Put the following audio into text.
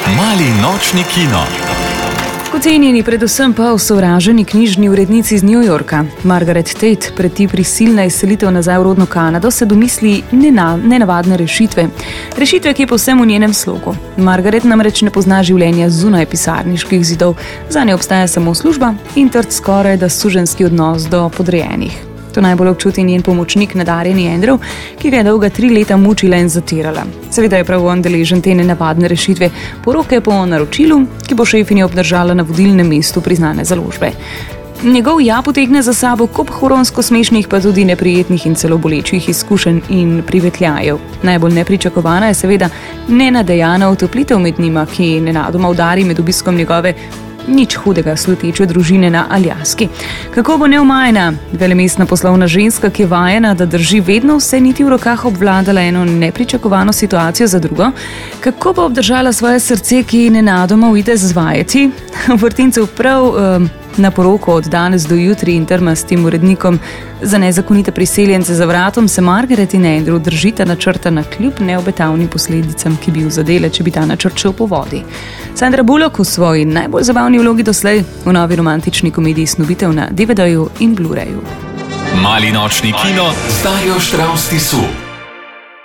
Mali nočni kino. Ocenjeni predvsem pa osovraženi knjižni urednici iz New Yorka. Margaret Tate preti prisilna izselitev nazaj v rodno Kanado, se domisli nenavadne rešitve. Rešitve, ki je povsem v njenem slogu. Margaret namreč ne pozna življenja zunaj pisarniških zidov. Zanje obstaja samo služba in trd skoraj da suženjski odnos do podrejenih. To najbolj občuti njen pomočnik nadarjeni Andrew, ki ga je dolga 3 leta mučila in zatirala. Seveda je prav on deležen te nenavadne rešitve, poroke po naročilu, ki bo šefinjo obdržala na vodilnem mestu priznane založbe. Njegov ja potegne za sabo kup huronsko smešnih, pa tudi neprijetnih in celo bolečih izkušenj in privetljajev. Najbolj nepričakovana je seveda nenadejana utoplitev med njima, ki nenadoma udari med obiskom njegove nič hudega sluteče družine na Aljaski. Kako bo neomajna, velemestna poslovna ženska, ki je vajena, da drži vedno vse niti v rokah, obvladala eno nepričakovano situacijo za drugo? Kako bo obdržala svoje srce, ki nenadoma uide zvajeti? V vrtincu prav na poroko od danes do jutri in trmastim urednikom za nezakonite priseljence za vratom se Margaret in Andrew držita načrta na kljub neobetavnim posledicam, ki bi ju zadele, če bi ta načrt šel po vodi. Sandra Bullock v svoji najbolj zabavni vlogi doslej v novi romantični komediji Snubitev na DVD-ju in Blu-rayu. Mali nočni kino z Darjo Štravs Tisu.